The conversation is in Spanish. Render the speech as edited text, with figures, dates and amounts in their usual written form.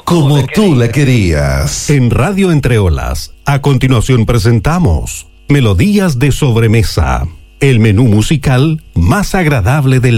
como tú la querías. En Radio Entre Olas, a continuación presentamos Melodías de Sobremesa, el menú musical más agradable del